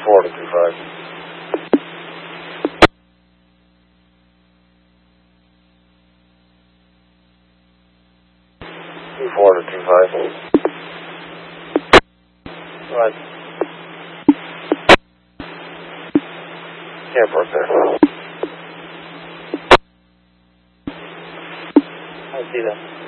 24 to 25. 24 to 25. Right. Airport there. I see that.